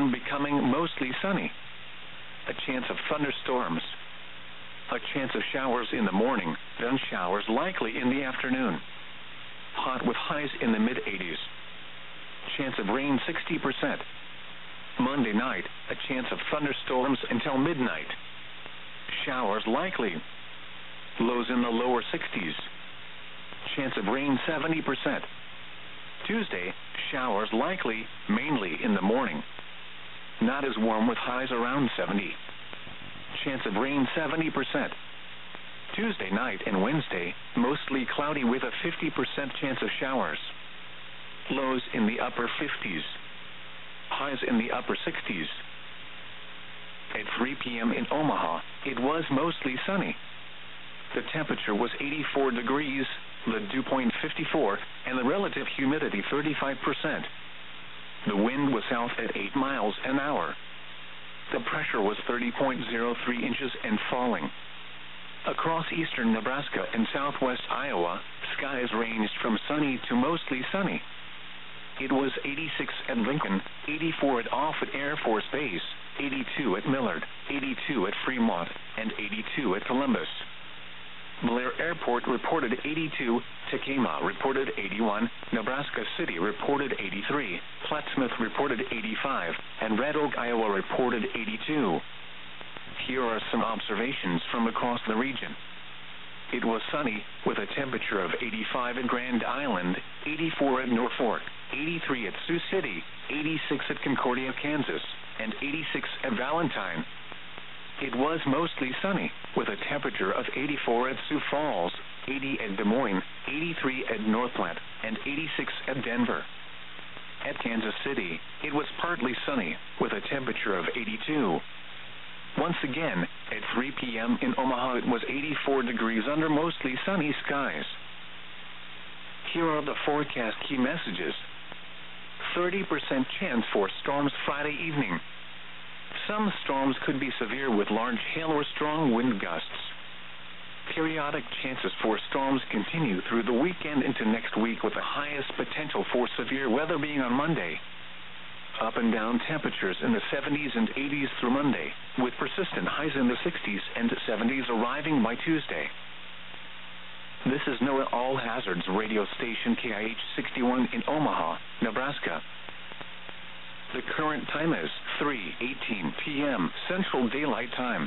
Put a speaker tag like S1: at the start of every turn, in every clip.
S1: then becoming mostly sunny. A chance of thunderstorms. A chance of showers in the morning, then showers likely in the afternoon. Hot with highs in the mid-80s. Chance of rain 60%. Monday night, a chance of thunderstorms until midnight. Showers likely. Lows in the lower 60s. Chance of rain 70%. Tuesday, showers likely, mainly in the morning. Not as warm with highs around 70. Chance of rain 70%. Tuesday night and Wednesday, mostly cloudy with a 50% chance of showers. Lows in the upper 50s. Highs in the upper 60s. At 3 p.m. in Omaha, it was mostly sunny. The temperature was 84 degrees, the dew point 54, and the relative humidity 35%. The wind was south at 8 miles an hour. The pressure was 30.03 inches and falling. Across eastern Nebraska and southwest Iowa, skies ranged from sunny to mostly sunny. It was 86 at Lincoln, 84 at Offutt Air Force Base, 82 at Millard, 82 at Fremont, and 82 at Columbus. Blair Airport reported 82, Tekamah reported 81, Nebraska City reported 83, Plattsmouth reported 85, and Red Oak, Iowa reported 82. Here are some observations from across the region. It was sunny, with a temperature of 85 at Grand Island, 84 at Norfolk, 83 at Sioux City, 86 at Concordia, Kansas, and 86 at Valentine. It was mostly sunny, with a temperature of 84 at Sioux Falls, 80 at Des Moines, 83 at North Platte, and 86 at Denver. At Kansas City, it was partly sunny, with a temperature of 82. Once again, at 3 p.m. in Omaha, it was 84 degrees under mostly sunny skies. Here are the forecast key messages. 30% chance for storms Friday evening. Some storms could be severe with large hail or strong wind gusts. Periodic chances for storms continue through the weekend into next week, with the highest potential for severe weather being on Monday. Up and down temperatures in the 70s and 80s through Monday, with persistent highs in the 60s and 70s arriving by Tuesday. This is NOAA All Hazards radio station KIH 61 in Omaha, Nebraska. The current time is 3:18 p.m. Central Daylight Time.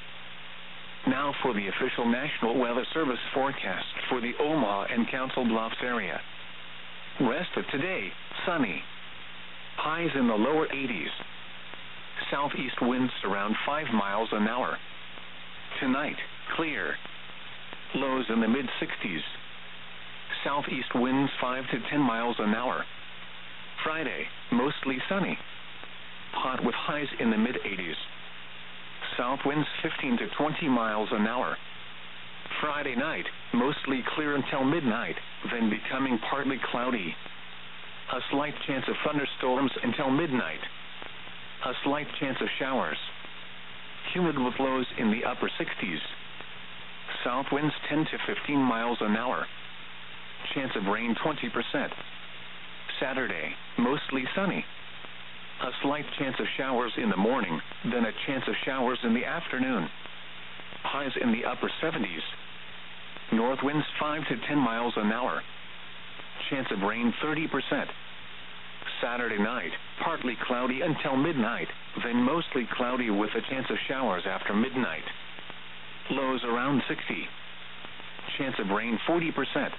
S1: Now for the official National Weather Service forecast for the Omaha and Council Bluffs area. Rest of today, sunny. Highs in the lower 80s. Southeast winds around 5 miles an hour. Tonight, clear. Lows in the mid-60s. Southeast winds 5 to 10 miles an hour. Friday, mostly sunny. Hot with highs in the mid-80s. South winds 15 to 20 miles an hour. Friday night, mostly clear until midnight, then becoming partly cloudy. A slight chance of thunderstorms until midnight. A slight chance of showers. Humid with lows in the upper 60s. South winds 10 to 15 miles an hour. Chance of rain 20%. Saturday, mostly sunny. A slight chance of showers in the morning, then a chance of showers in the afternoon. Highs in the upper 70s. North winds 5 to 10 miles an hour. Chance of rain 30%. Saturday night, partly cloudy until midnight, then mostly cloudy with a chance of showers after midnight. Lows around 60. Chance of rain 40%.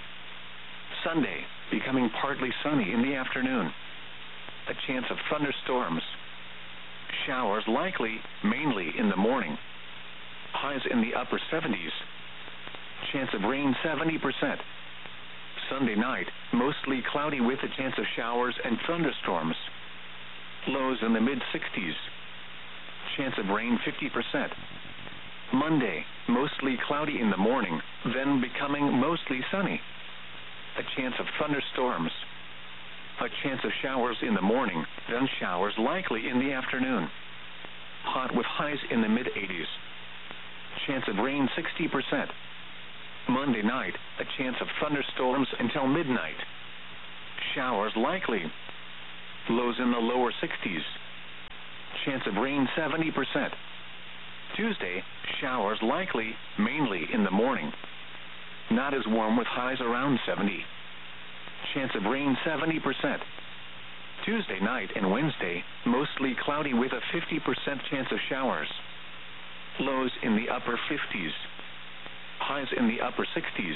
S1: Sunday, becoming partly sunny in the afternoon. A chance of thunderstorms. Showers likely, mainly in the morning. Highs in the upper 70s. Chance of rain 70%. Sunday night, mostly cloudy with a chance of showers and thunderstorms. Lows in the mid-60s. Chance of rain 50%. Monday, mostly cloudy in the morning, then becoming mostly sunny. A chance of thunderstorms. A chance of showers in the morning, then showers likely in the afternoon. Hot with highs in the mid-80s. Chance of rain 60%. Monday night, a chance of thunderstorms until midnight. Showers likely. Lows in the lower 60s. Chance of rain 70%. Tuesday, showers likely, mainly in the morning. Not as warm with highs around 70. Chance of rain 70%. Tuesday night and Wednesday, mostly cloudy with a 50% chance of showers. Lows in the upper 50s. Highs in the upper 60s.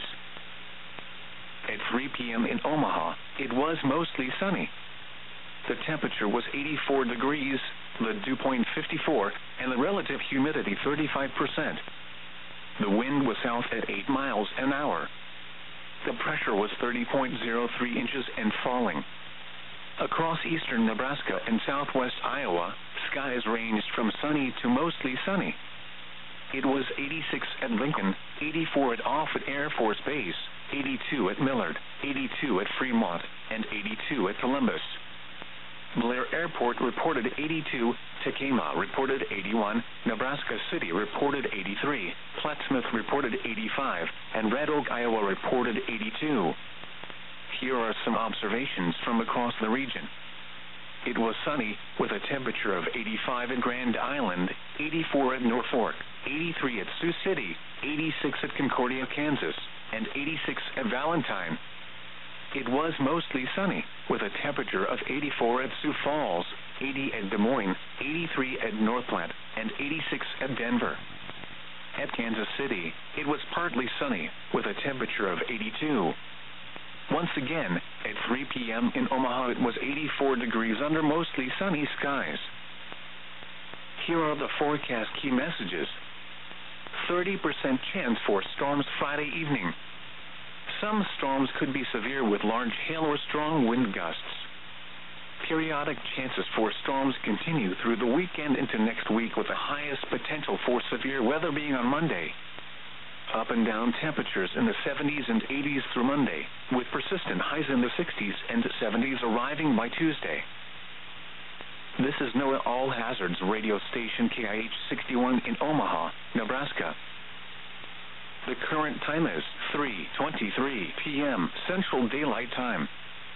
S1: At 3 p.m. in Omaha, it was mostly sunny. The temperature was 84 degrees, the dew point 54, and the relative humidity 35%. The wind was south at 8 miles an hour. The pressure was 30.03 inches and falling. Across eastern Nebraska and southwest Iowa, skies ranged from sunny to mostly sunny. It was 86 at Lincoln, 84 at Offutt Air Force Base, 82 at Millard, 82 at Fremont, and 82 at Columbus. Blair Airport reported 82, Tacoma reported 81, Nebraska City reported 83, Plattsmouth reported 85, and Red Oak, Iowa reported 82. Here are some observations from across the region. It was sunny, with a temperature of 85 at Grand Island, 84 at Norfolk, 83 at Sioux City, 86 at Concordia, Kansas, and 86 at Valentine. It was mostly sunny, with a temperature of 84 at Sioux Falls, 80 at Des Moines, 83 at North Platte, and 86 at Denver. At Kansas City, it was partly sunny, with a temperature of 82. Once again, at 3 p.m. in Omaha, it was 84 degrees under mostly sunny skies. Here are the forecast key messages. 30% chance for storms Friday evening. Some storms could be severe with large hail or strong wind gusts. Periodic chances for storms continue through the weekend into next week, with the highest potential for severe weather being on Monday. Up and down temperatures in the 70s and 80s through Monday, with persistent highs in the 60s and 70s arriving by Tuesday. This is NOAA All Hazards radio station KIH 61 in Omaha, Nebraska. The current time is 3:23 p.m. Central Daylight Time.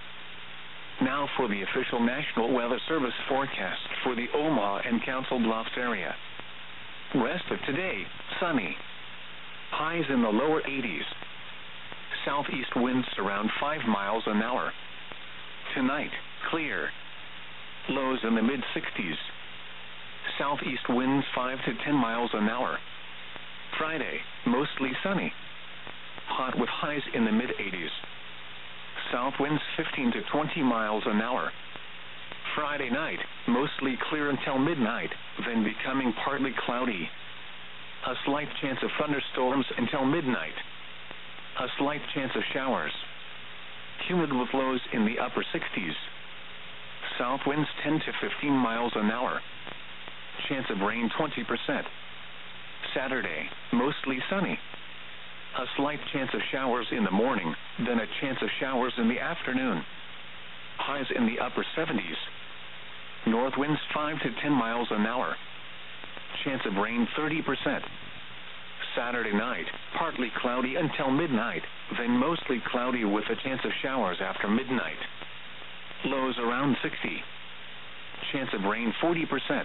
S1: Now for the official National Weather Service forecast for the Omaha and Council Bluffs area. Rest of today, sunny. Highs in the lower 80s. Southeast winds around 5 miles an hour. Tonight, clear. Lows in the mid-60s. Southeast winds 5 to 10 miles an hour. Friday, mostly sunny. Hot with highs in the mid-80s. South winds 15 to 20 miles an hour. Friday night, mostly clear until midnight, then becoming partly cloudy. A slight chance of thunderstorms until midnight. A slight chance of showers. Humid with lows in the upper 60s. South winds 10 to 15 miles an hour. Chance of rain 20%. Saturday, mostly sunny. A slight chance of showers in the morning, then a chance of showers in the afternoon. Highs in the upper 70s. North winds 5 to 10 miles an hour. Chance of rain 30%. Saturday night, partly cloudy until midnight, then mostly cloudy with a chance of showers after midnight. Lows around 60. Chance of rain 40%.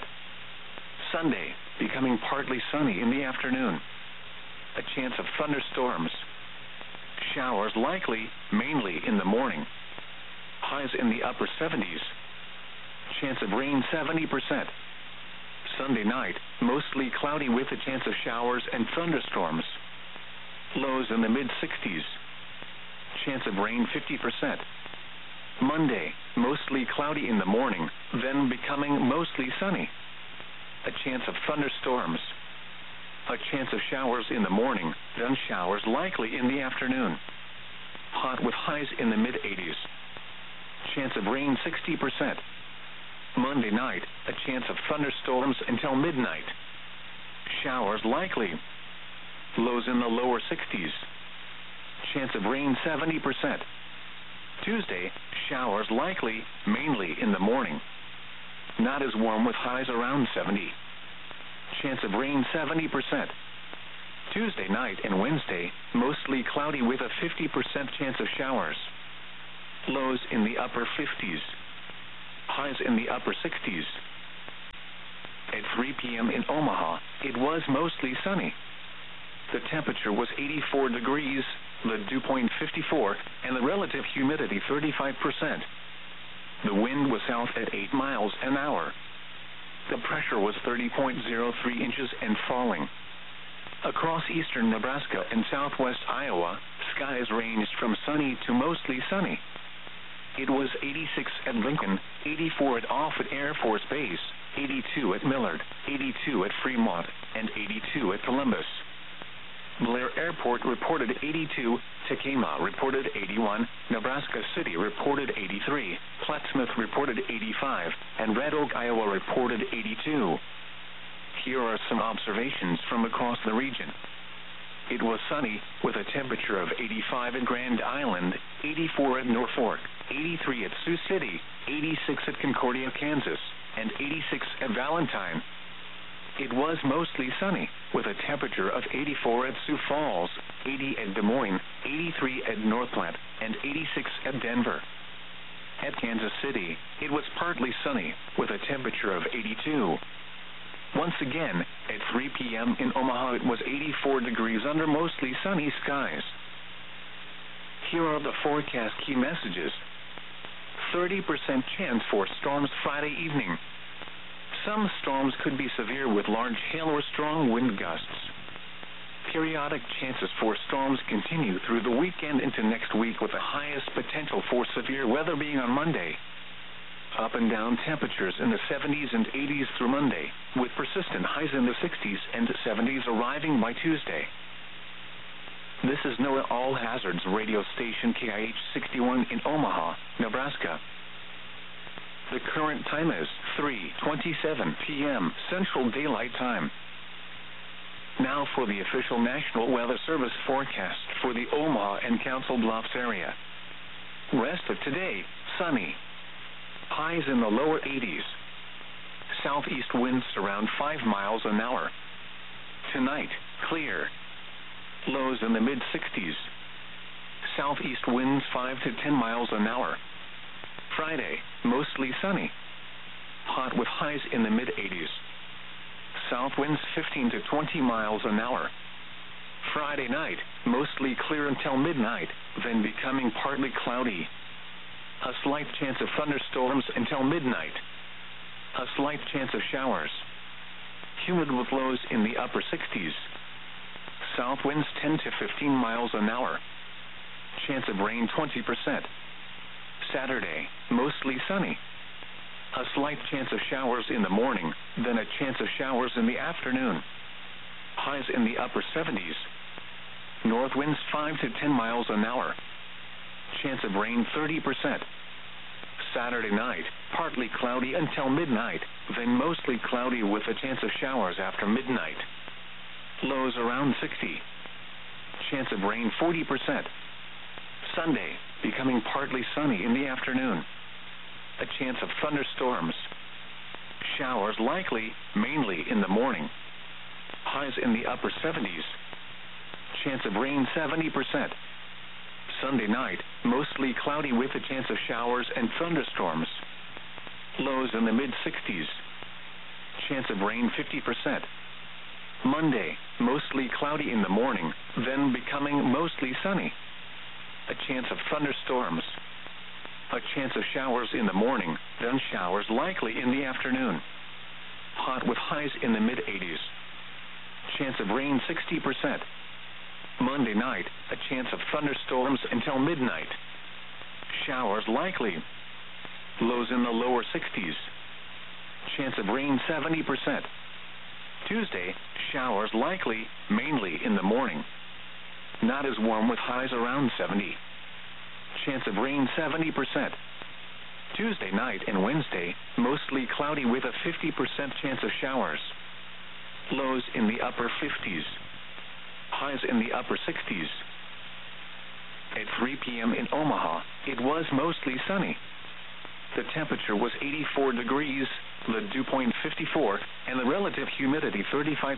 S1: Sunday, becoming partly sunny in the afternoon. A chance of thunderstorms. Showers likely, mainly in the morning. Highs in the upper 70s. Chance of rain 70%. Sunday night, mostly cloudy with a chance of showers and thunderstorms. Lows in the mid-60s. Chance of rain 50%. Monday, mostly cloudy in the morning, then becoming mostly sunny. A chance of thunderstorms. A chance of showers in the morning, then showers likely in the afternoon. Hot with highs in the mid-80s. Chance of rain 60%. Monday night, a chance of thunderstorms until midnight. Showers likely. Lows in the lower 60s. Chance of rain 70%. Tuesday, showers likely, mainly in the morning. Not as warm with highs around 70. Chance of rain 70%. Tuesday night and Wednesday, mostly cloudy with a 50% chance of showers. Lows in the upper 50s. Highs in the upper 60s. p.m. in Omaha, it was mostly sunny. The temperature was 84 degrees, the dew point 54, and the relative humidity 35%. The wind was south at 8 miles an hour. The pressure was 30.03 inches and falling. Across eastern Nebraska and southwest Iowa, skies ranged from sunny to mostly sunny. It was 86 at Lincoln, 84 at Offutt Air Force Base, 82 at Millard, 82 at Fremont, and 82 at Columbus. Blair Airport reported 82, Tekamah reported 81, Nebraska City reported 83, Plattsmouth reported 85, and Red Oak, Iowa reported 82. Here are some observations from across the region. It was sunny, with a temperature of 85 at Grand Island, 84 at Norfolk, 83 at Sioux City, 86 at Concordia, Kansas, and 86 at Valentine. It was mostly sunny, with a temperature of 84 at Sioux Falls, 80 at Des Moines, 83 at North Platte, and 86 at Denver. At Kansas City, it was partly sunny, with a temperature of 82. Once again, at 3 p.m. in Omaha, it was 84 degrees under mostly sunny skies. Here are the forecast key messages. 30% chance for storms Friday evening. Some storms could be severe with large hail or strong wind gusts. Periodic chances for storms continue through the weekend into next week, with the highest potential for severe weather being on Monday. Up and down temperatures in the 70s and 80s through Monday, with persistent highs in the 60s and 70s arriving by Tuesday. This is NOAA All Hazards radio station KIH 61 in Omaha, Nebraska. The current time is 3:27 p.m. Central Daylight Time. Now for the official National Weather Service forecast for the Omaha and Council Bluffs area. Rest of today, sunny. Highs in the lower 80s. Southeast winds around 5 miles an hour. Tonight, clear. Lows in the mid-60s. Southeast winds 5 to 10 miles an hour. Friday, mostly sunny. Hot with highs in the mid-80s. South winds 15 to 20 miles an hour. Friday night, mostly clear until midnight, then becoming partly cloudy. A slight chance of thunderstorms until midnight. A slight chance of showers. Humid with lows in the upper 60s. South winds 10 to 15 miles an hour. Chance of rain 20%. Saturday, mostly sunny. A slight chance of showers in the morning, then a chance of showers in the afternoon. Highs in the upper 70s. North winds 5 to 10 miles an hour. Chance of rain 30%. Saturday night, partly cloudy until midnight, then mostly cloudy with a chance of showers after midnight. Lows around 60. Chance of rain 40%. Sunday, becoming partly sunny in the afternoon. A chance of thunderstorms. Showers likely, mainly in the morning. Highs in the upper 70s. Chance of rain 70%. Sunday night, mostly cloudy with a chance of showers and thunderstorms. Lows in the mid-60s. Chance of rain 50%. Monday, mostly cloudy in the morning, then becoming mostly sunny. A chance of thunderstorms. A chance of showers in the morning, then showers likely in the afternoon. Hot with highs in the mid-80s. Chance of rain 60%. Monday night, a chance of thunderstorms until midnight. Showers likely. Lows in the lower 60s. Chance of rain 70%. Tuesday, showers likely, mainly in the morning. Not as warm with highs around 70. Chance of rain 70%. Tuesday night and Wednesday, mostly cloudy with a 50% chance of showers. Lows in the upper 50s. Highs in the upper 60s. At 3 p.m. in Omaha, it was mostly sunny. The temperature was 84 degrees, the dew point 54, and the relative humidity 35%.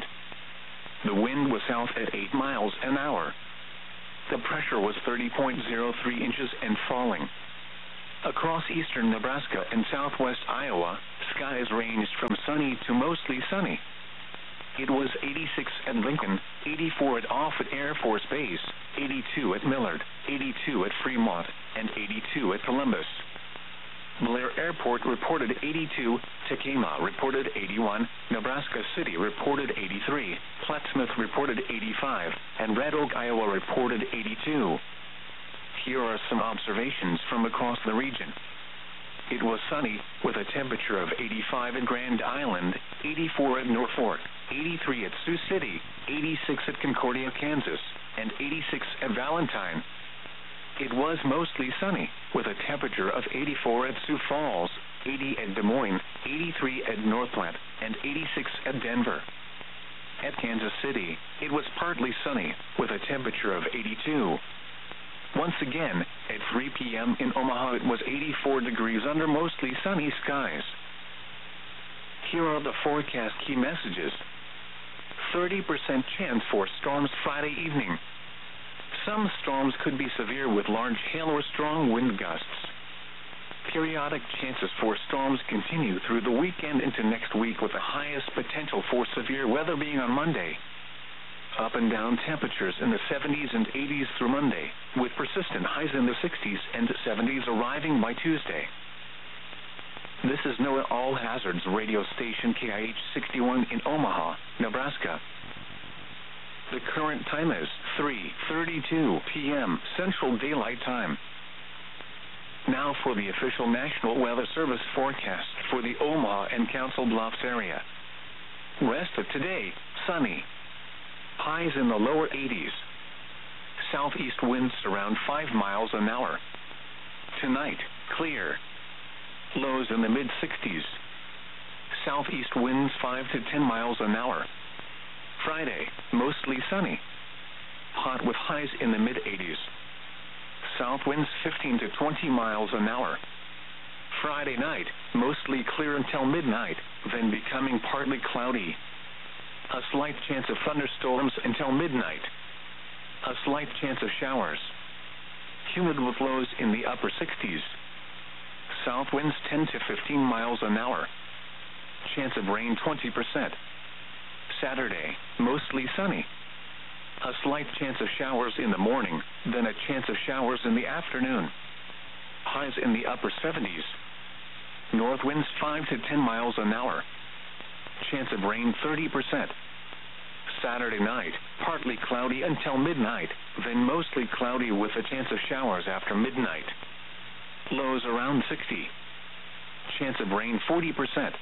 S1: The wind was south at 8 miles an hour. The pressure was 30.03 inches and falling. Across eastern Nebraska and southwest Iowa, skies ranged from sunny to mostly sunny. It was 86 at Lincoln, 84 at Offutt Air Force Base, 82 at Millard, 82 at Fremont, and 82 at Columbus. Blair Airport reported 82, Tacoma reported 81, Nebraska City reported 83, Plattsmouth reported 85, and Red Oak, Iowa reported 82. Here are some observations from across the region. It was sunny, with a temperature of 85 at Grand Island, 84 at Norfolk, 83 at Sioux City, 86 at Concordia, Kansas, and 86 at Valentine. It was mostly sunny, with a temperature of 84 at Sioux Falls, 80 at Des Moines, 83 at North Platte, and 86 at Denver. At Kansas City, it was partly sunny, with a temperature of 82. Once again, at 3 p.m. in Omaha, it was 84 degrees under mostly sunny skies. Here are the forecast key messages. 30% chance for storms Friday evening. Some storms could be severe with large hail or strong wind gusts. Periodic chances for storms continue through the weekend into next week, with the highest potential for severe weather being on Monday. Up and down temperatures in the 70s and 80s through Monday, with persistent highs in the 60s and 70s arriving by Tuesday. This is NOAA All Hazards radio station KIH 61 in Omaha, Nebraska. The current time is 3:32 p.m. Central Daylight Time. Now for the official National Weather Service forecast for the Omaha and Council Bluffs area. Rest of today, sunny. Highs in the lower 80s. Southeast winds around 5 miles an hour. Tonight, clear. Lows in the mid-60s. Southeast winds 5 to 10 miles an hour. Friday, mostly sunny. Hot with highs in the mid-80s. South winds 15 to 20 miles an hour. Friday night, mostly clear until midnight, then becoming partly cloudy. A slight chance of thunderstorms until midnight. A slight chance of showers. Humid with lows in the upper 60s. South winds 10 to 15 miles an hour. Chance of rain 20%. Saturday, mostly sunny. A slight chance of showers in the morning, then a chance of showers in the afternoon. Highs in the upper 70s. North winds 5 to 10 miles an hour. Chance of rain 30%. Saturday night, partly cloudy until midnight, then mostly cloudy with a chance of showers after midnight. Lows around 60. Chance of rain 40%.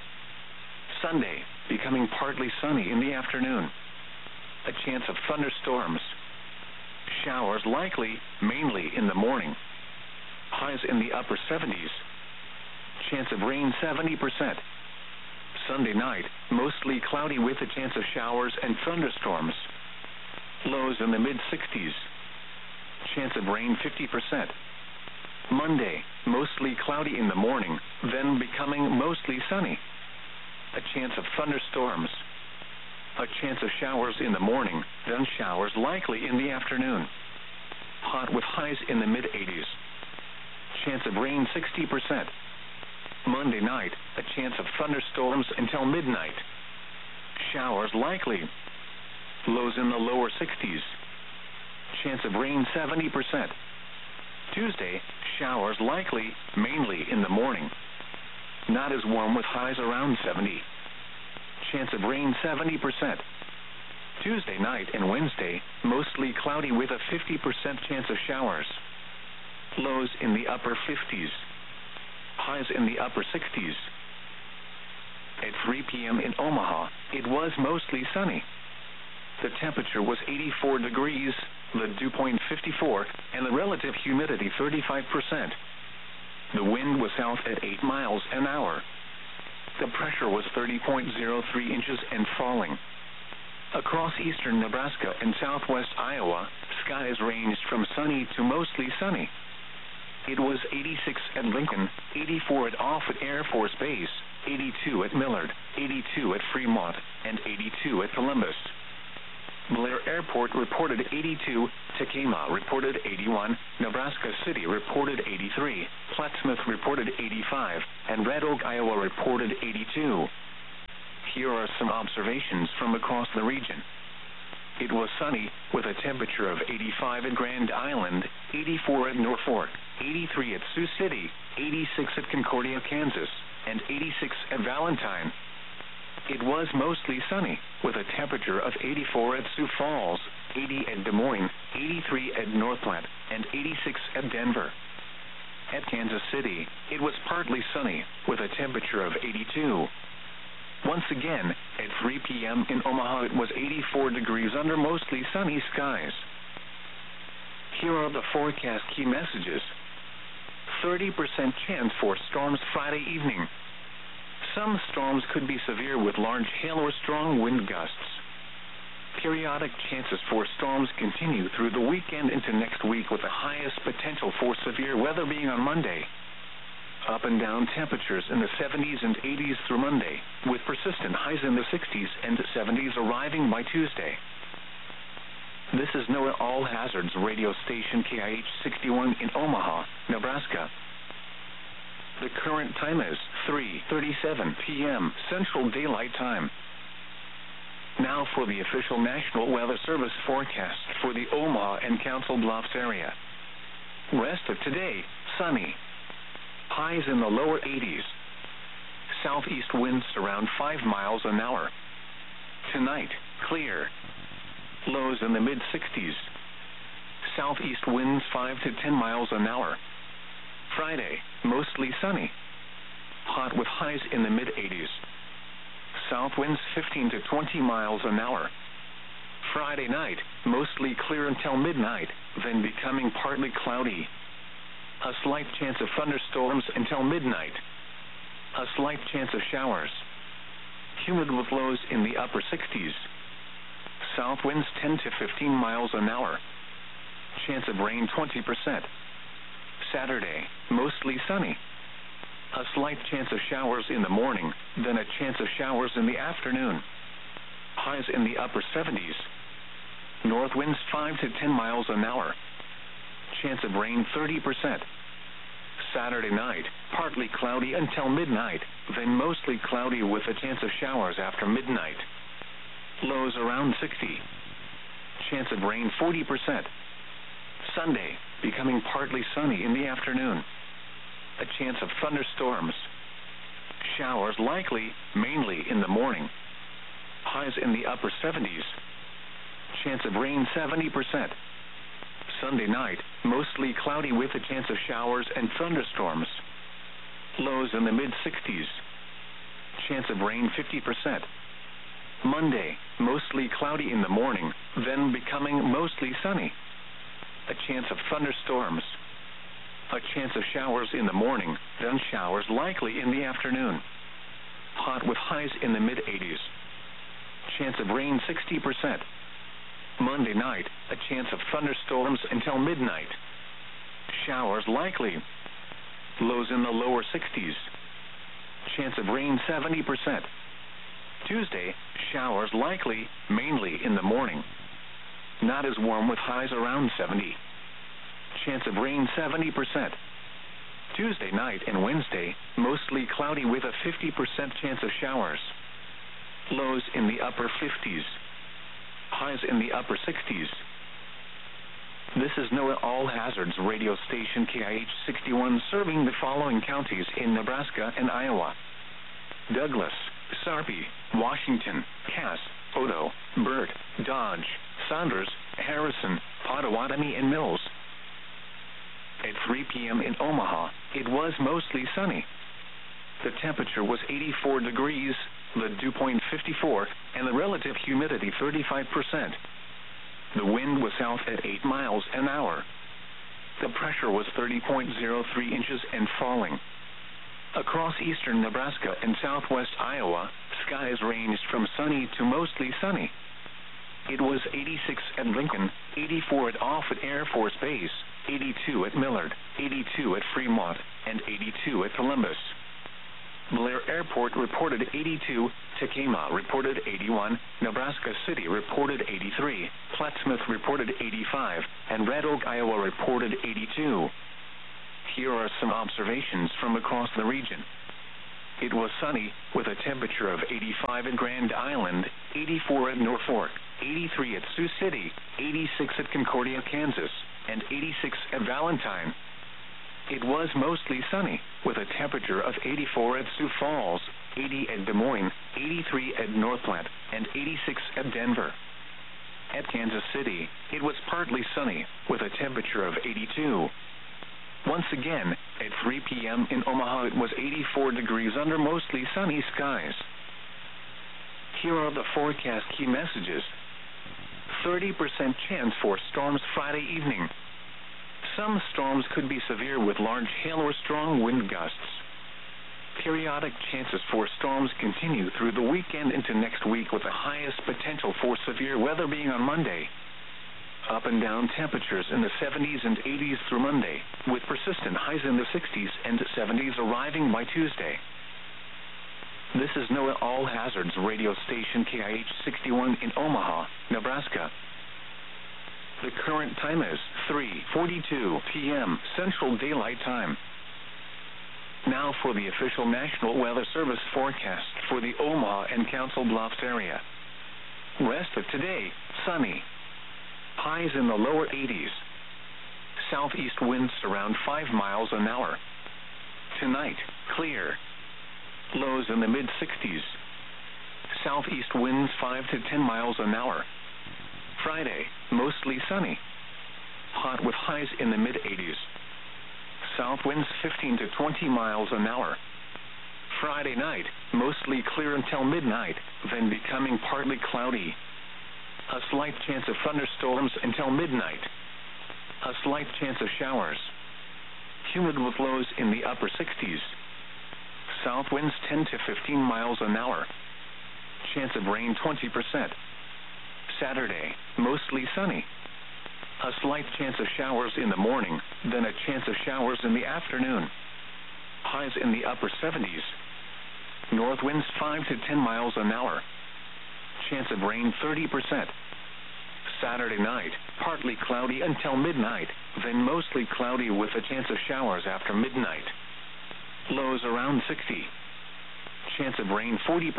S1: Sunday, becoming partly sunny in the afternoon. A chance of thunderstorms. Showers likely, mainly in the morning. Highs in the upper 70s. Chance of rain 70%. Sunday night, mostly cloudy with a chance of showers and thunderstorms. Lows in the mid-60s. Chance of rain 50%. Monday, mostly cloudy in the morning, then becoming mostly sunny. A chance of thunderstorms. A chance of showers in the morning, then showers likely in the afternoon. Hot with highs in the mid-80s. Chance of rain 60%. Monday night, a chance of thunderstorms until midnight. Showers likely. Lows in the lower 60s. Chance of rain 70%. Tuesday, showers likely, mainly in the morning. Not as warm with highs around 70. Chance of rain 70%. Tuesday night and Wednesday, mostly cloudy with a 50% chance of showers. Lows in the upper 50s. Highs in the upper 60s. At 3 p.m. in Omaha, it was mostly sunny. The temperature was 84 degrees, the dew point 54, and the relative humidity 35%. The wind was south at 8 miles an hour. The pressure was 30.03 inches and falling. Across eastern Nebraska and southwest Iowa, skies ranged from sunny to mostly sunny. It was 86 at Lincoln, 84 at Offutt Air Force Base, 82 at Millard, 82 at Fremont, and 82 at Columbus. Blair Airport reported 82, Tacoma reported 81, Nebraska City reported 83, Plattsmouth reported 85, and Red Oak, Iowa reported 82. Here are some observations from across the region. It was sunny, with a temperature of 85 at Grand Island, 84 at Norfolk, 83 at Sioux City, 86 at Concordia, Kansas, and 86 at Valentine. It was mostly sunny, with a temperature of 84 at Sioux Falls, 80 at Des Moines, 83 at North Platte, and 86 at Denver. At Kansas City, it was partly sunny, with a temperature of 82. Once again, at 3 p.m. in Omaha, it was 84 degrees under mostly sunny skies. Here are the forecast key messages. 30% chance for storms Friday evening. Some storms could be severe with large hail or strong wind gusts. Periodic chances for storms continue through the weekend into next week, with the highest potential for severe weather being on Monday. Up and down temperatures in the 70s and 80s through Monday, with persistent highs in the 60s and 70s arriving by Tuesday. This is NOAA All Hazards radio station KIH 61 in Omaha, Nebraska. The current time is 3:37 p.m. Central Daylight Time. Now for the official National Weather Service forecast for the Omaha and Council Bluffs area. Rest of today, sunny. Highs in the lower 80s. Southeast winds around 5 miles an hour. Tonight, clear. Lows in the mid-60s. Southeast winds 5 to 10 miles an hour. Friday, mostly sunny. Hot with highs in the mid-80s. South winds 15 to 20 miles an hour. Friday night, mostly clear until midnight, then becoming partly cloudy. A slight chance of thunderstorms until midnight. A slight chance of showers. Humid with lows in the upper 60s. South winds 10 to 15 miles an hour. Chance of rain 20%. Saturday, mostly sunny. A slight chance of showers in the morning, then a chance of showers in the afternoon. Highs in the upper 70s. North winds 5 to 10 miles an hour. Chance of rain 30%. Saturday night, partly cloudy until midnight, then mostly cloudy with a chance of showers after midnight. Lows around 60. Chance of rain 40%. Sunday, becoming partly sunny in the afternoon. A chance of thunderstorms. Showers likely, mainly in the morning. Highs in the upper 70s. Chance of rain 70%. Sunday night, mostly cloudy with a chance of showers and thunderstorms. Lows in the mid-60s. Chance of rain 50%. Monday, mostly cloudy in the morning, then becoming mostly sunny. A chance of thunderstorms. A chance of showers in the morning, then showers likely in the afternoon. Hot with highs in the mid-80s. Chance of rain 60%. Monday night, a chance of thunderstorms until midnight. Showers likely. Lows in the lower 60s. Chance of rain 70%. Tuesday, showers likely, mainly in the morning. Not as warm with highs around 70. Chance of rain 70%. Tuesday night and Wednesday, mostly cloudy with a 50% chance of showers. Lows in the upper 50s. Highs in the upper 60s. This is NOAA All Hazards radio station KIH 61, serving the following counties in Nebraska and Iowa: Douglas, Sarpy, Washington, Cass, Odo, Burt, Dodge, Saunders, Harrison, Pottawatomie, and Mills. At 3 p.m. in Omaha, it was mostly sunny. The temperature was 84 degrees, the dew point 54, and the relative humidity 35%. The wind was south at 8 miles an hour. The pressure was 30.03 inches and falling. Across eastern Nebraska and southwest Iowa, skies ranged from sunny to mostly sunny. It was 86 at Lincoln, 84 at Offutt Air Force Base, 82 at Millard, 82 at Fremont, and 82 at Columbus. Blair Airport reported 82, Tekamah reported 81, Nebraska City reported 83, Plattsmouth reported 85, and Red Oak, Iowa reported 82. Here are some observations from across the region. It was sunny, with a temperature of 85 at Grand Island, 84 at Norfolk, 83 at Sioux City, 86 at Concordia, Kansas, and 86 at Valentine. It was mostly sunny, with a temperature of 84 at Sioux Falls, 80 at Des Moines, 83 at North Platte, and 86 at Denver. At Kansas City, it was partly sunny, with a temperature of 82. Once again, at 3 p.m. in Omaha, it was 84 degrees under mostly sunny skies. Here are the forecast key messages. 30% chance for storms Friday evening. Some storms could be severe with large hail or strong wind gusts. Periodic chances for storms continue through the weekend into next week, with the highest potential for severe weather being on Monday. Up and down temperatures in the 70s and 80s through Monday, with persistent highs in the 60s and 70s arriving by Tuesday. This is NOAA All Hazards radio station KIH 61 in Omaha, Nebraska. The current time is 3:42 p.m. Central Daylight Time. Now for the official National Weather Service forecast for the Omaha and Council Bluffs area. Rest of today, sunny. Highs in the lower 80s. Southeast winds around 5 miles an hour. Tonight, clear. Lows in the mid-60s. Southeast winds 5 to 10 miles an hour. Friday, mostly sunny. Hot with highs in the mid-80s. South winds 15 to 20 miles an hour. Friday night, mostly clear until midnight, then becoming partly cloudy. A slight chance of thunderstorms until midnight. A slight chance of showers. Humid with lows in the upper 60s. South winds 10 to 15 miles an hour. Chance of rain 20%. Saturday, mostly sunny. A slight chance of showers in the morning, then a chance of showers in the afternoon. Highs in the upper 70s. North winds 5 to 10 miles an hour. Chance of rain 30%. Saturday night, partly cloudy until midnight, then mostly cloudy with a chance of showers after midnight. Lows around 60. Chance of rain 40%.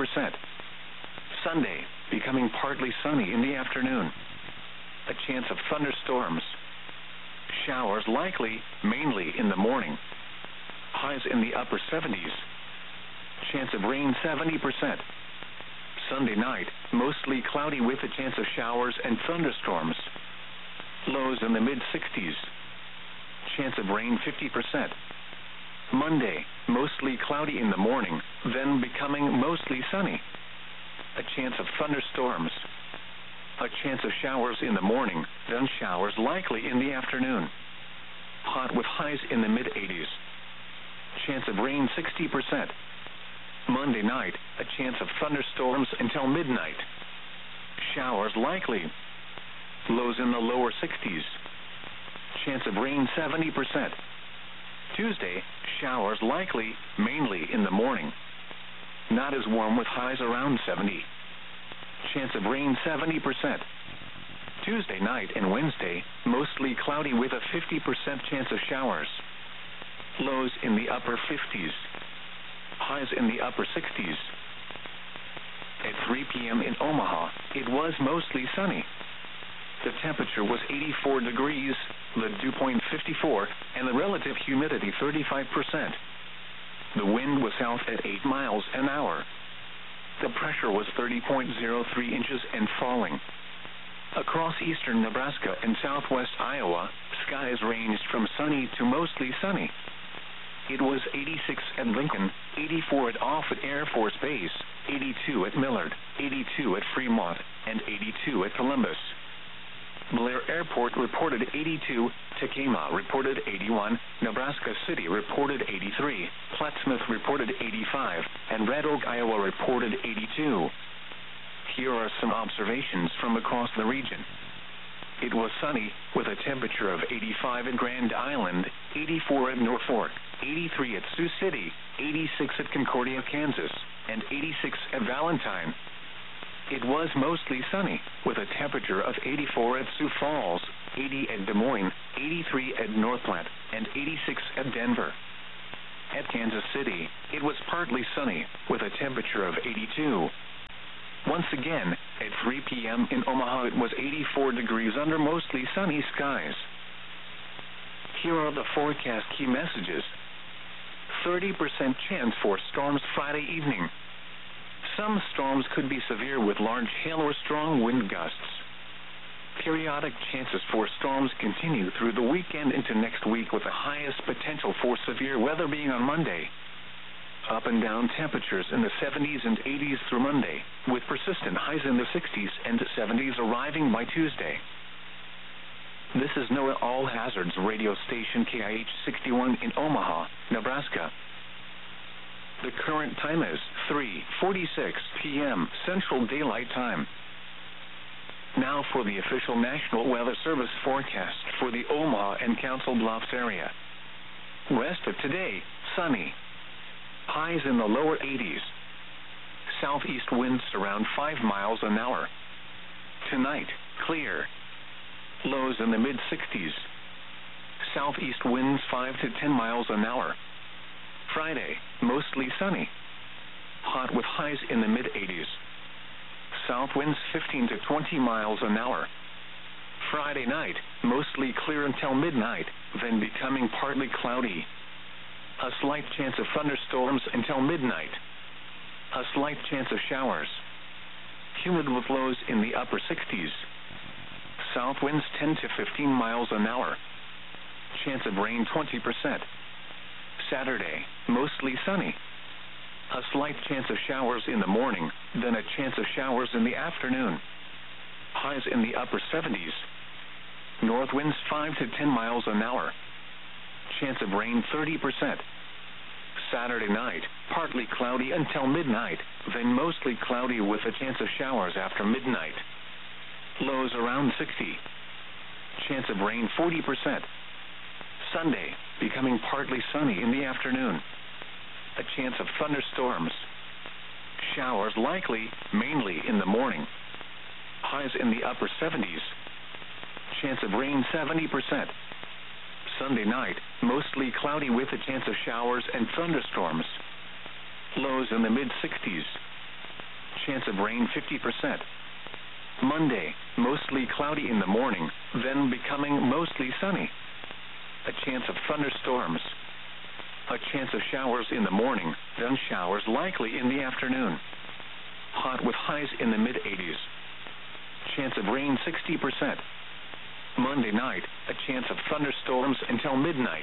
S1: Sunday, becoming partly sunny in the afternoon. A chance of thunderstorms. Showers likely, mainly in the morning. Highs in the upper 70s. Chance of rain 70%. Sunday night, mostly cloudy with a chance of showers and thunderstorms. Lows in the mid-60s. Chance of rain 50%. Monday, mostly cloudy in the morning, then becoming mostly sunny. A chance of thunderstorms. A chance of showers in the morning, then showers likely in the afternoon. Hot with highs in the mid-80s. Chance of rain 60%. Monday night, a chance of thunderstorms until midnight. Showers likely. Lows in the lower 60s. Chance of rain 70%. Tuesday, showers likely, mainly in the morning. Not as warm with highs around 70. Chance of rain 70%. Tuesday night and Wednesday, mostly cloudy with a 50% chance of showers. Lows in the upper 50s. Highs in the upper 60s. At 3 p.m. in Omaha, it was mostly sunny. The temperature was 84 degrees, the dew point 54, and the relative humidity 35%. The wind was south at 8 miles an hour. The pressure was 30.03 inches and falling. Across eastern Nebraska and southwest Iowa, skies ranged from sunny to mostly sunny. It was 86 at Lincoln, 84 at Offutt Air Force Base, 82 at Millard, 82 at Fremont, and 82 at Columbus. Blair Airport reported 82, Tekamah reported 81, Nebraska City reported 83, Plattsmouth reported 85, and Red Oak, Iowa reported 82. Here are some observations from across the region. It was sunny, with a temperature of 85 at Grand Island, 84 at Norfolk, 83 at Sioux City, 86 at Concordia, Kansas, and 86 at Valentine. It was mostly sunny, with a temperature of 84 at Sioux Falls, 80 at Des Moines, 83 at North Platte, and 86 at Denver. At Kansas City, it was partly sunny, with a temperature of 82. Once again, at 3 p.m. in Omaha, it was 84 degrees under mostly sunny skies. Here are the forecast key messages. 30% chance for storms Friday evening. Some storms could be severe with large hail or strong wind gusts. Periodic chances for storms continue through the weekend into next week, with the highest potential for severe weather being on Monday. Up and down temperatures in the 70s and 80s through Monday, with persistent highs in the 60s and 70s arriving by Tuesday. This is NOAA All Hazards radio station KIH 61 in Omaha, Nebraska. The current time is 3:46 p.m. Central Daylight Time. Now for the official National Weather Service forecast for the Omaha and Council Bluffs area. Rest of today, sunny. Highs in the lower 80s. Southeast winds around 5 miles an hour. Tonight, clear. Lows in the mid-60s. Southeast winds 5 to 10 miles an hour. Friday, mostly sunny. Hot with highs in the mid-80s. South winds 15 to 20 miles an hour. Friday night, mostly clear until midnight, then becoming partly cloudy. A slight chance of thunderstorms until midnight. A slight chance of showers. Humid with lows in the upper 60s. South winds 10 to 15 miles an hour. Chance of rain 20%. Saturday, mostly sunny. A slight chance of showers in the morning, then a chance of showers in the afternoon. Highs in the upper 70s. North winds 5 to 10 miles an hour. Chance of rain 30%. Saturday night, partly cloudy until midnight, then mostly cloudy with a chance of showers after midnight. Lows around 60. Chance of rain 40%. Sunday, becoming partly sunny in the afternoon. A chance of thunderstorms. Showers likely, mainly in the morning. Highs in the upper 70s. Chance of rain 70%. Sunday night, mostly cloudy with a chance of showers and thunderstorms. Lows in the mid-60s. Chance of rain 50%. Monday, mostly cloudy in the morning, then becoming mostly sunny. A chance of thunderstorms. A chance of showers in the morning, then showers likely in the afternoon. Hot with highs in the mid-80s. Chance of rain 60%. Monday night, a chance of thunderstorms until midnight.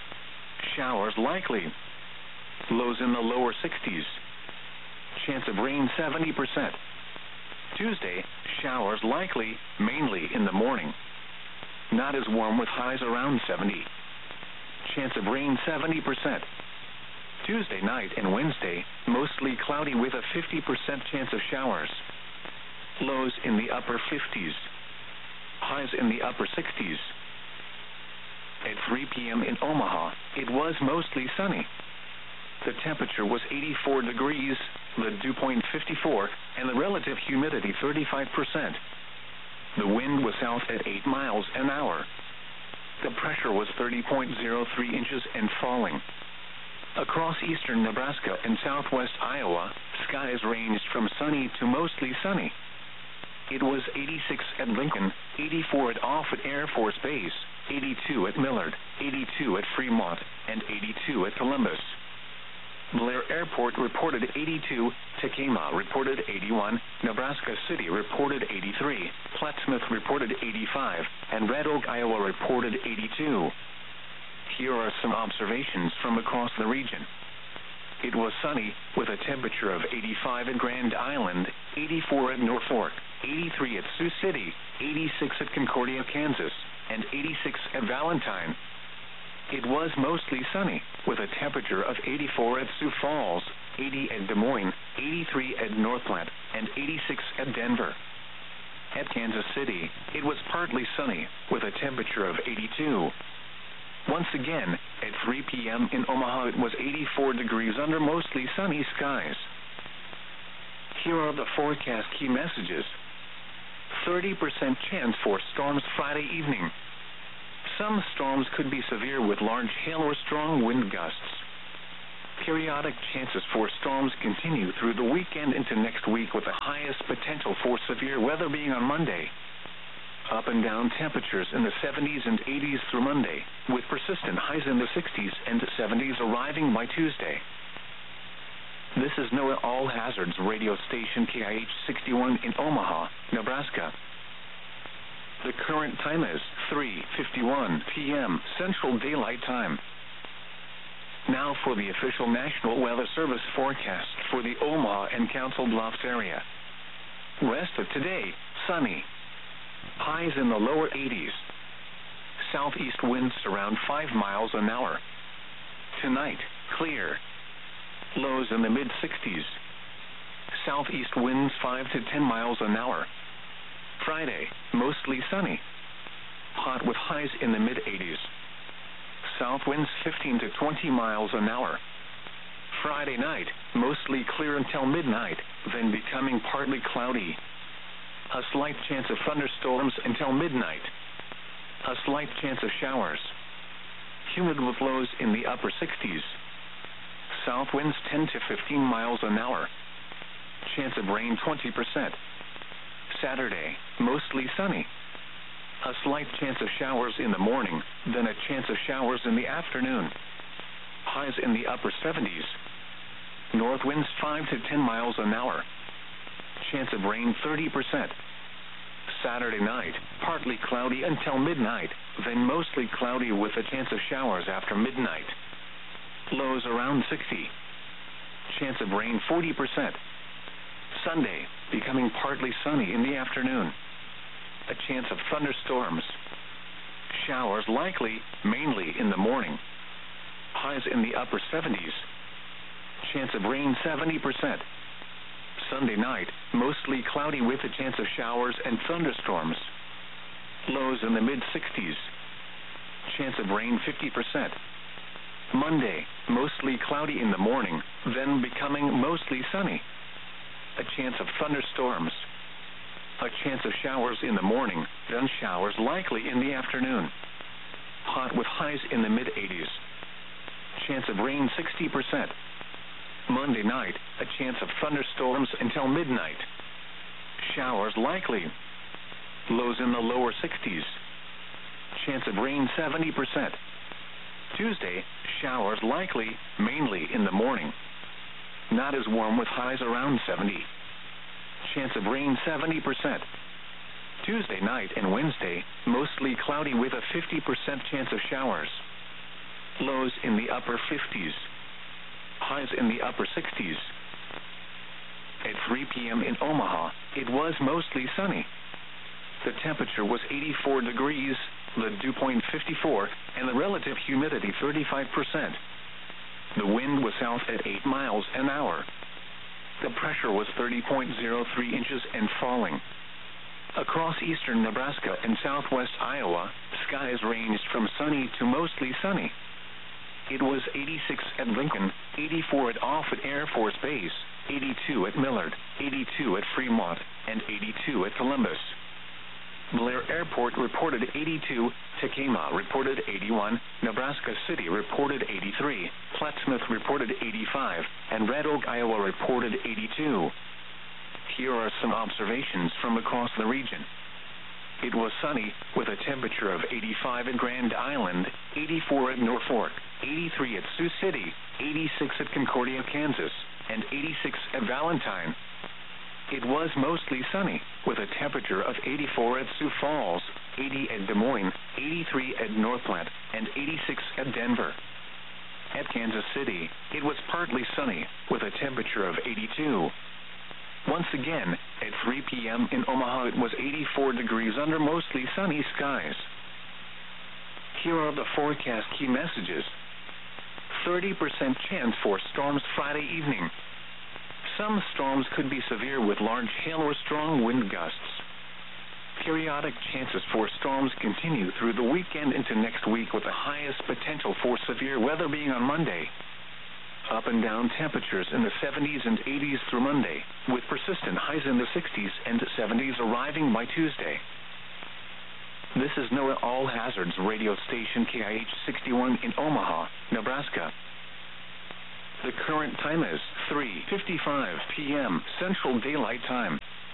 S1: Showers likely. Lows in the lower 60s. Chance of rain 70%. Tuesday, showers likely, mainly in the morning. Not as warm with highs around 70. Chance of rain 70%. Tuesday night and Wednesday, mostly cloudy with a 50% chance of showers. Lows in the upper 50s. Highs in the upper 60s. At 3 p.m. in Omaha, it was mostly sunny. The temperature was 84 degrees, the dew point 54, and the relative humidity 35%. The wind was south at 8 miles an hour. The pressure was 30.03 inches and falling. Across eastern Nebraska and southwest Iowa, skies ranged from sunny to mostly sunny. It was 86 at Lincoln, 84 at Offutt Air Force Base, 82 at Millard, 82 at Fremont, and 82 at Columbus. Blair Airport reported 82, Tekamah reported 81, Nebraska City reported 83, Plattsmouth reported 85, and Red Oak, Iowa reported 82. Here are some observations from across the region. It was sunny, with a temperature of 85 at Grand Island, 84 at Norfolk, 83 at Sioux City, 86 at Concordia, Kansas, and 86 at Valentine. It was mostly sunny, with a temperature of 84 at Sioux Falls, 80 at Des Moines, 83 at North Platte, and 86 at Denver. At Kansas City, it was partly sunny, with a temperature of 82. Once again, at 3 p.m. in Omaha, it was 84 degrees under mostly sunny skies. Here are the forecast key messages. 30% chance for storms Friday evening. Some storms could be severe with large hail or strong wind gusts. Periodic chances for storms continue through the weekend into next week, with the highest potential for severe weather being on Monday. Up and down temperatures in the 70s and 80s through Monday, with persistent highs in the 60s and 70s arriving by Tuesday. This is NOAA All Hazards radio station KIH 61 in Omaha, Nebraska. The current time is 3:51 p.m. Central Daylight Time. Now for the official National Weather Service forecast for the Omaha and Council Bluffs area. Rest of today, sunny. Highs in the lower 80s. Southeast winds around 5 miles an hour. Tonight, clear. Lows in the mid-60s. Southeast winds 5 to 10 miles an hour. Friday, mostly sunny. Hot with highs in the mid-80s. South winds 15 to 20 miles an hour. Friday night, mostly clear until midnight, then becoming partly cloudy. A slight chance of thunderstorms until midnight. A slight chance of showers. Humid with lows in the upper 60s. South winds 10 to 15 miles an hour. Chance of rain 20%. Saturday, mostly sunny. A slight chance of showers in the morning, then a chance of showers in the afternoon. Highs in the upper 70s. North winds 5 to 10 miles an hour. Chance of rain 30%. Saturday night, partly cloudy until midnight, then mostly cloudy with a chance of showers after midnight. Lows around 60. Chance of rain 40%. Sunday, becoming partly sunny in the afternoon. A chance of thunderstorms. Showers likely, mainly in the morning. Highs in the upper 70s. Chance of rain 70%. Sunday night, mostly cloudy with a chance of showers and thunderstorms. Lows in the mid-60s. Chance of rain 50%. Monday, mostly cloudy in the morning, then becoming mostly sunny. A chance of thunderstorms. A chance of showers in the morning, then showers likely in the afternoon. Hot with highs in the mid-80s. Chance of rain 60%. Monday night, a chance of thunderstorms until midnight. Showers likely. Lows in the lower 60s. Chance of rain 70%. Tuesday, showers likely, mainly in the morning. Not as warm with highs around 70. Chance of rain 70%. Tuesday night and Wednesday, mostly cloudy with a 50% chance of showers. Lows in the upper 50s. Highs in the upper 60s. At 3 p.m. in Omaha, it was mostly sunny. The temperature was 84 degrees, the dew point 54, and the relative humidity 35%. The wind was south at 8 miles an hour. The pressure was 30.03 inches and falling. Across eastern Nebraska and southwest Iowa, skies ranged from sunny to mostly sunny. It was 86 at Lincoln, 84 at Offutt Air Force Base, 82 at Millard, 82 at Fremont, and 82 at Columbus. Blair Airport reported 82, Tacoma reported 81, Nebraska City reported 83, Plattsmouth reported 85, and Red Oak, Iowa reported 82. Here are some observations from across the region. It was sunny, with a temperature of 85 at Grand Island, 84 at Norfolk, 83 at Sioux City, 86 at Concordia, Kansas, and 86 at Valentine. It was mostly sunny, with a temperature of 84 at Sioux Falls, 80 at Des Moines, 83 at North Platte, and 86 at Denver. At Kansas City, it was partly sunny, with a temperature of 82. Once again, at 3 p.m. in Omaha, it was 84 degrees under mostly sunny skies. Here are the forecast key messages. 30% chance for storms Friday evening. Some storms could be severe with large hail or strong wind gusts. Periodic chances for storms continue through the weekend into next week, with the highest potential for severe weather being on Monday. Up and down temperatures in the 70s and 80s through Monday, with persistent highs in the 60s and 70s arriving by Tuesday. This is NOAA All Hazards radio station KIH 61 in Omaha, Nebraska. The current time is 3:55 p.m. Central Daylight Time.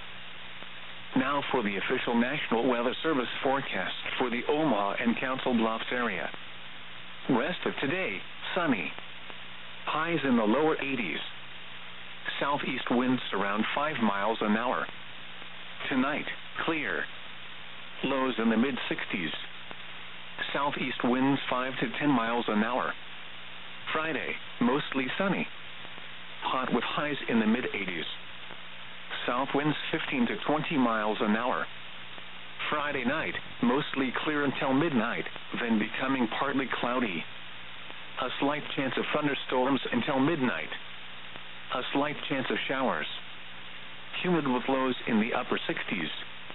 S1: Now for the official National Weather Service forecast for the Omaha and Council Bluffs area. Rest of today, sunny. Highs in the lower 80s. Southeast winds around 5 miles an hour. Tonight, clear. Lows in the mid-60s. Southeast winds 5 to 10 miles an hour. Friday, mostly sunny. Hot with highs in the mid-80s. South winds 15 to 20 miles an hour. Friday night, mostly clear until midnight, then becoming partly cloudy. A slight chance of thunderstorms until midnight. A slight chance of showers. Humid with lows in the upper 60s.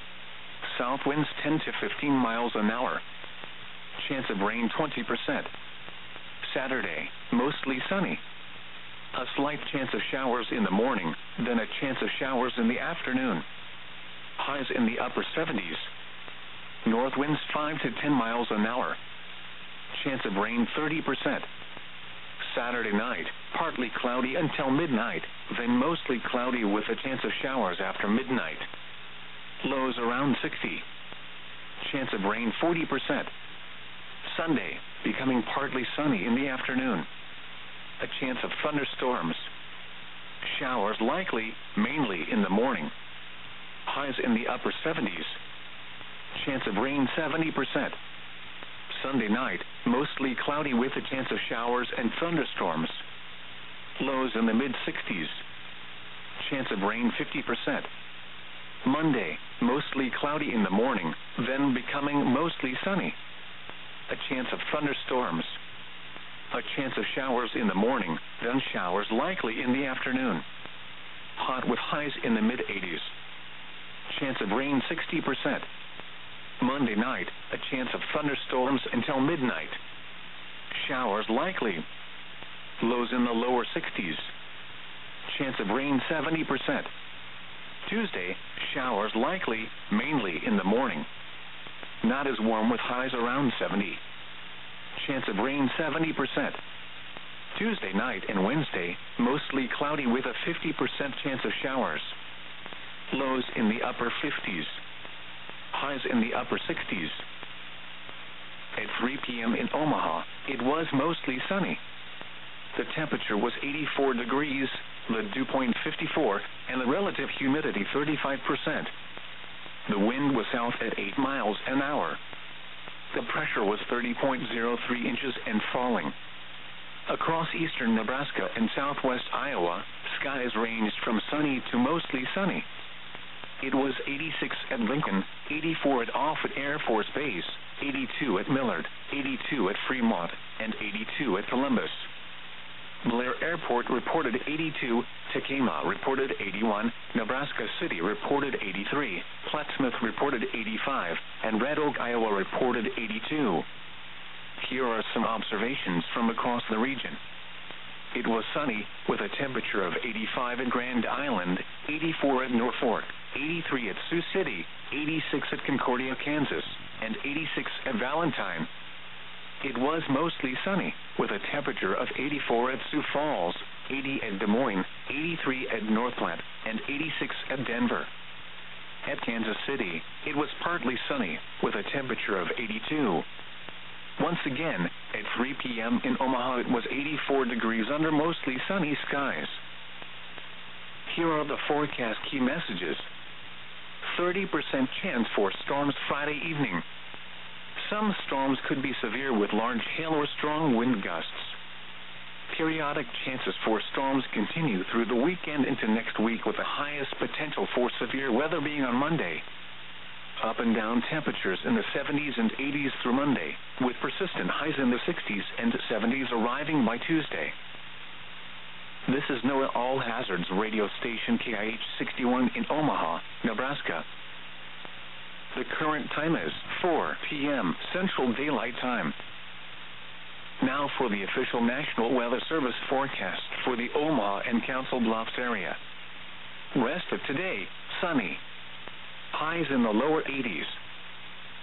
S1: South winds 10 to 15 miles an hour. Chance of rain 20%. Saturday, mostly sunny. A slight chance of showers in the morning, then a chance of showers in the afternoon. Highs in the upper 70s. North winds 5 to 10 miles an hour. Chance of rain 30%. Saturday night, partly cloudy until midnight, then mostly cloudy with a chance of showers after midnight. Lows around 60. Chance of rain 40%. Sunday, becoming partly sunny in the afternoon. A chance of thunderstorms. Showers likely, mainly in the morning. Highs in the upper 70s. Chance of rain 70%. Sunday night, mostly cloudy with a chance of showers and thunderstorms. Lows in the mid-60s. Chance of rain 50%. Monday, mostly cloudy in the morning, then becoming mostly sunny. A chance of thunderstorms. A chance of showers in the morning, then showers likely in the afternoon. Hot with highs in the mid-80s. Chance of rain 60%. Monday night, a chance of thunderstorms until midnight. Showers likely. Lows in the lower 60s. Chance of rain 70%. Tuesday, showers likely, mainly in the morning. Not as warm with highs around 70. Chance of rain 70%. Tuesday night and Wednesday, mostly cloudy with a 50% chance of showers. Lows in the upper 50s. Highs in the upper 60s. At 3 p.m. in Omaha, it was mostly sunny. The temperature was 84 degrees, the dew point 54, and the relative humidity 35%. The wind was south at 8 miles an hour. The pressure was 30.03 inches and falling. Across eastern Nebraska and southwest Iowa, skies ranged from sunny to mostly sunny. It was 86 at Lincoln, 84 at Offutt Air Force Base, 82 at Millard, 82 at Fremont, and 82 at Columbus. Blair Airport reported 82, Tacoma reported 81, Nebraska City reported 83, Plattsmouth reported 85, and Red Oak, Iowa reported 82. Here are some observations from across the region. It was sunny, with a temperature of 85 at Grand Island, 84 at Norfolk, 83 at Sioux City, 86 at Concordia, Kansas, and 86 at Valentine. It was mostly sunny, with a temperature of 84 at Sioux Falls, 80 at Des Moines, 83 at North Platte, and 86 at Denver. At Kansas City, it was partly sunny, with a temperature of 82. Once again, at 3 p.m. in Omaha, it was 84 degrees under mostly sunny skies. Here are the forecast key messages. 30% chance for storms Friday evening. Some storms could be severe with large hail or strong wind gusts. Periodic chances for storms continue through the weekend into next week, with the highest potential for severe weather being on Monday. Up and down temperatures in the 70s and 80s through Monday, with persistent highs in the 60s and 70s arriving by Tuesday. This is NOAA All Hazards radio station KIH 61 in Omaha, Nebraska. The current time is 4 p.m. Central Daylight Time. Now for the official National Weather Service forecast for the Omaha and Council Bluffs area. Rest of today, sunny. Highs in the lower 80s.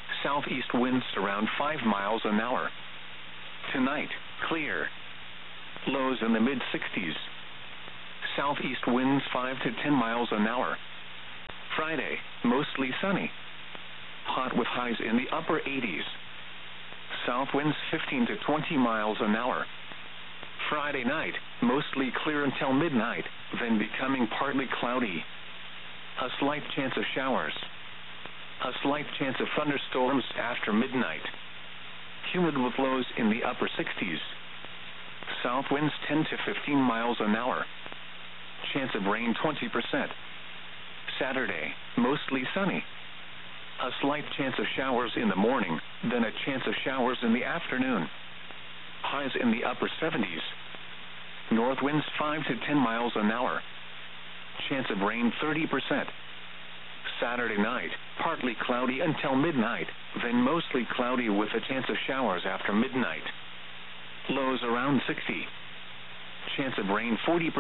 S1: Southeast winds around 5 miles an hour. Tonight, clear. Lows in the mid-60s. Southeast winds 5 to 10 miles an hour. Friday, mostly sunny. Hot with highs in the upper 80s. South winds 15 to 20 miles an hour. Friday night, mostly clear until midnight, then becoming partly cloudy. A slight chance of showers. A slight chance of thunderstorms after midnight. Humid with lows in the upper 60s. South winds 10 to 15 miles an hour. Chance of rain 20%. Saturday, mostly sunny. A slight chance of showers in the morning, then a chance of showers in the afternoon. Highs in the upper 70s. North winds 5 to 10 miles an hour. Chance of rain 30%. Saturday night, partly cloudy until midnight, then mostly cloudy with a chance of showers after midnight. Lows around 60. Chance of rain 40%.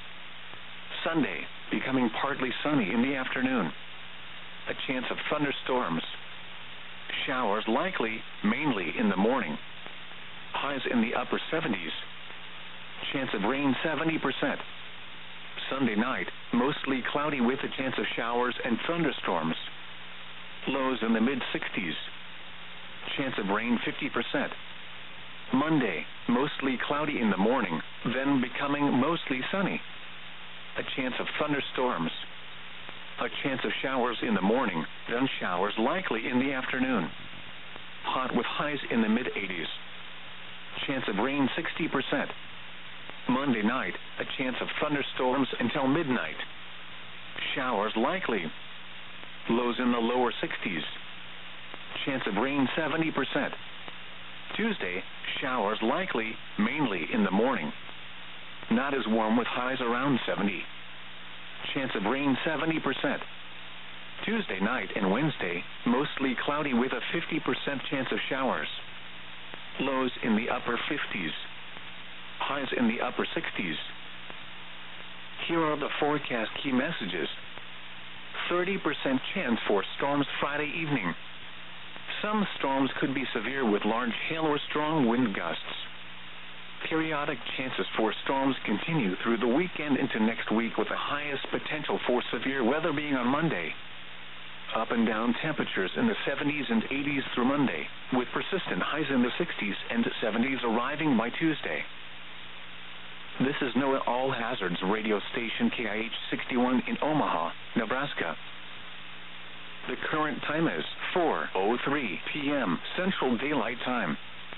S1: Sunday, becoming partly sunny in the afternoon. A chance of thunderstorms. Showers likely, mainly in the morning. Highs in the upper 70s. Chance of rain 70%. Sunday night, mostly cloudy with a chance of showers and thunderstorms. Lows in the mid-60s. Chance of rain 50%. Monday, mostly cloudy in the morning, then becoming mostly sunny. A chance of thunderstorms. A chance of showers in the morning, then showers likely in the afternoon. Hot with highs in the mid-80s. Chance of rain 60%. Monday night, a chance of thunderstorms until midnight. Showers likely. Lows in the lower 60s. Chance of rain 70%. Tuesday, showers likely, mainly in the morning. Not as warm with highs around 70. Chance of rain 70%. Tuesday night and Wednesday, mostly cloudy with a 50% chance of showers. Lows in the upper 50s. Highs in the upper 60s. Here are the forecast key messages. 30% chance for storms Friday evening. Some storms could be severe with large hail or strong wind gusts. Periodic chances for storms continue through the weekend into next week, with the highest potential for severe weather being on Monday. Up and down temperatures in the 70s and 80s through Monday, with persistent highs in the 60s and 70s arriving by Tuesday. This is NOAA All Hazards radio station KIH 61 in Omaha, Nebraska. The current time is 4:03 p.m. Central Daylight Time.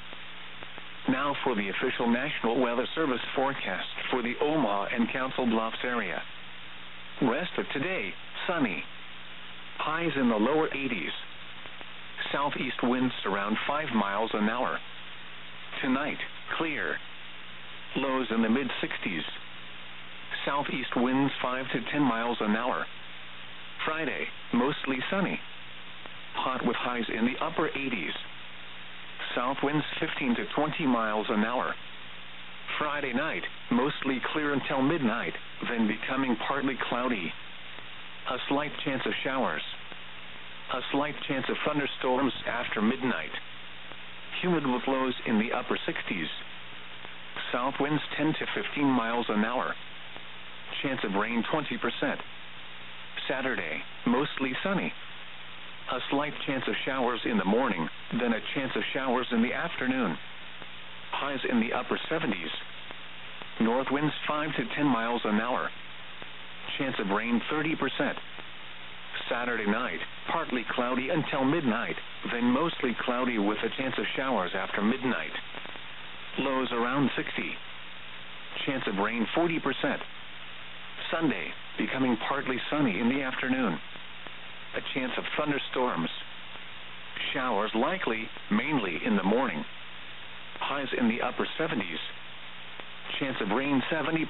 S1: Now for the official National Weather Service forecast for the Omaha and Council Bluffs area. Rest of today, sunny. Highs in the lower 80s. Southeast winds around 5 miles an hour. Tonight, clear. Lows in the mid-60s. Southeast winds 5 to 10 miles an hour. Friday, mostly sunny. Hot with highs in the upper 80s. South winds 15 to 20 miles an hour. Friday night, mostly clear until midnight, then becoming partly cloudy. A slight chance of showers. A slight chance of thunderstorms after midnight. Humid with lows in the upper 60s. South winds 10 to 15 miles an hour. Chance of rain 20%. Saturday, mostly sunny. A slight chance of showers in the morning, then a chance of showers in the afternoon. Highs in the upper 70s. North winds 5 to 10 miles an hour. Chance of rain 30%. Saturday night, partly cloudy until midnight, then mostly cloudy with a chance of showers after midnight. Lows around 60. Chance of rain 40%. Sunday, becoming partly sunny in the afternoon. A chance of thunderstorms. Showers likely, mainly in the morning. Highs in the upper 70s. Chance of rain 70%.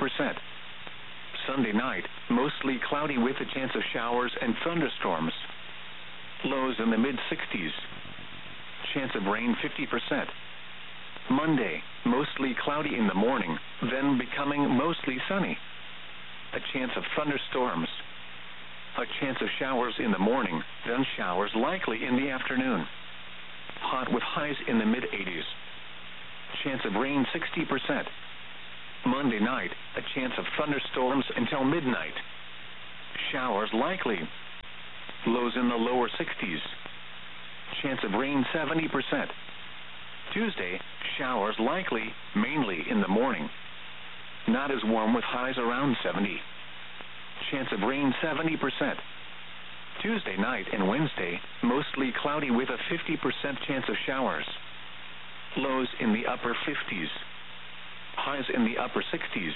S1: Sunday night, mostly cloudy with a chance of showers and thunderstorms. Lows in the mid-60s. Chance of rain 50%. Monday, mostly cloudy in the morning, then becoming mostly sunny. A chance of thunderstorms. A chance of showers in the morning, then showers likely in the afternoon. Hot with highs in the mid-80s. Chance of rain 60%. Monday night, a chance of thunderstorms until midnight. Showers likely. Lows in the lower 60s. Chance of rain 70%. Tuesday, showers likely, mainly in the morning. Not as warm with highs around 70. Chance of rain 70%. Tuesday night and Wednesday, mostly cloudy with a 50% chance of showers. Lows in the upper 50s. Highs in the upper 60s.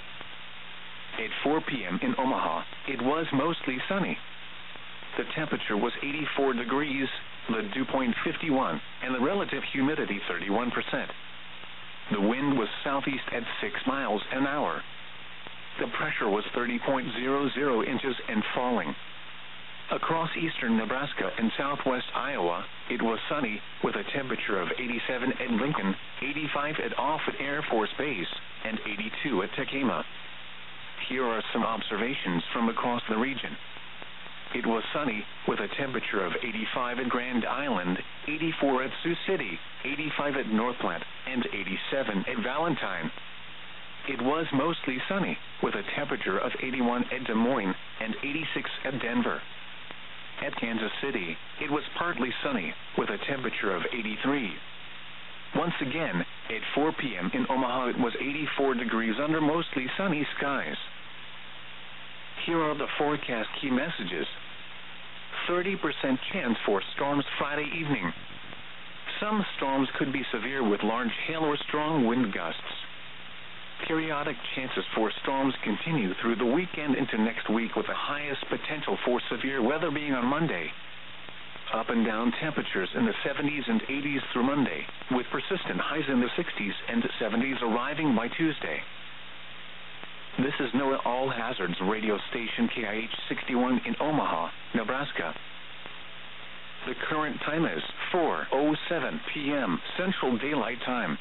S1: At 4 p.m. in Omaha, it was mostly sunny. The temperature was 84 degrees, the dew point 51, and the relative humidity 31%. The wind was southeast at 6 miles an hour. The pressure was 30.00 inches and falling. Across eastern Nebraska and southwest Iowa, it was sunny with a temperature of 87 at Lincoln, 85 at Offutt Air Force Base, and 82 at Tekema. Here are some observations from across the region. It was sunny with a temperature of 85 at Grand Island, 84 at Sioux City, 85 at North Platte, and 87 at Valentine. It was mostly sunny with a temperature of 81 at Des Moines and 86 at Denver. At Kansas City, it was partly sunny with a temperature of 83. Once again, at 4 p.m. in Omaha, it was 84 degrees under mostly sunny skies. Here are the forecast key messages. 30% chance for storms Friday evening. Some storms could be severe with large hail or strong wind gusts. Periodic chances for storms continue through the weekend into next week, with the highest potential for severe weather being on Monday. Up and down temperatures in the 70s and 80s through Monday, with persistent highs in the 60s and 70s arriving by Tuesday. This is NOAA All Hazards radio station KIH 61 in Omaha, Nebraska. The current time is 4:07 p.m. Central Daylight Time.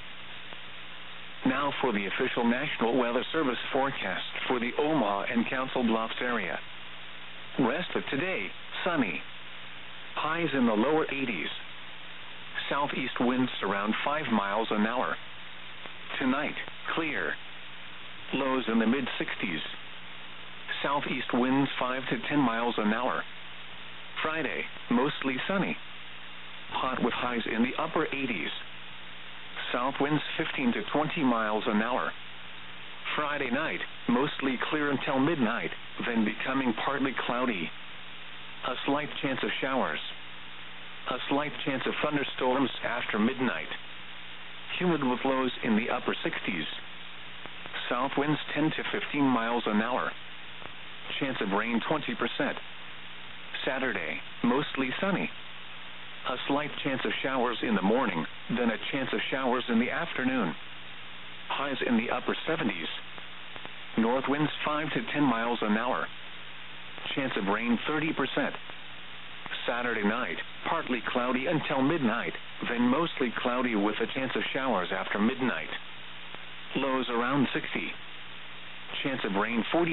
S1: Now for the official National Weather Service forecast for the Omaha and Council Bluffs area. Rest of today, sunny. Highs in the lower 80s. Southeast winds around 5 miles an hour. Tonight, clear. Lows in the mid-60s. Southeast winds 5 to 10 miles an hour. Friday, mostly sunny. Hot with highs in the upper 80s. South winds 15 to 20 miles an hour. Friday night, mostly clear until midnight, then becoming partly cloudy. A slight chance of showers. A slight chance of thunderstorms after midnight. Humid with lows in the upper 60s. South winds 10 to 15 miles an hour. Chance of rain 20%. Saturday, mostly sunny. A slight chance of showers in the morning, then a chance of showers in the afternoon. Highs in the upper 70s. North winds 5 to 10 miles an hour. Chance of rain 30%. Saturday night, partly cloudy until midnight, then mostly cloudy with a chance of showers after midnight. Lows around 60. Chance of rain 40%.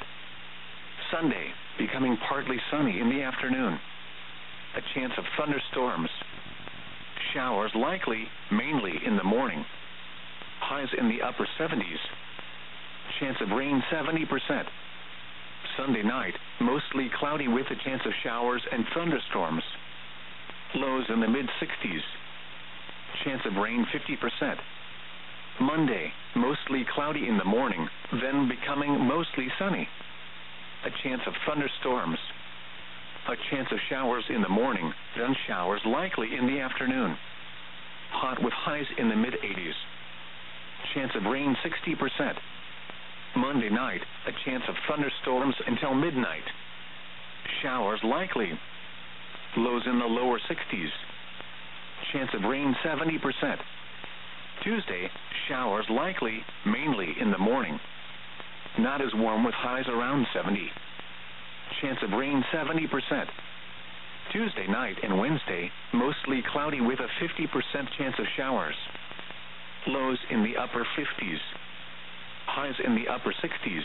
S1: Sunday, becoming partly sunny in the afternoon. A chance of thunderstorms. Showers likely, mainly in the morning. Highs in the upper 70s. Chance of rain 70%. Sunday night, mostly cloudy with a chance of showers and thunderstorms. Lows in the mid-60s. Chance of rain 50%. Monday, mostly cloudy in the morning, then becoming mostly sunny. A chance of thunderstorms. A chance of showers in the morning, then showers likely in the afternoon. Hot with highs in the mid-80s. Chance of rain 60%. Monday night, a chance of thunderstorms until midnight. Showers likely. Lows in the lower 60s. Chance of rain 70%. Tuesday, showers likely, mainly in the morning. Not as warm with highs around 70. Chance of rain 70%. Tuesday night and Wednesday, mostly cloudy with a 50% chance of showers. Lows in the upper 50s. Highs in the upper 60s.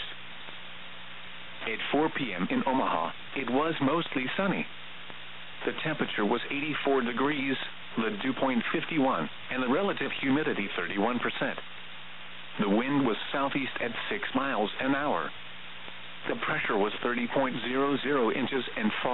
S1: At 4 p.m. in Omaha, it was mostly sunny. The temperature was 84 degrees, the dew point 51, and the relative humidity 31%. The wind was southeast at 6 miles an hour. The pressure was 30.00 inches and fall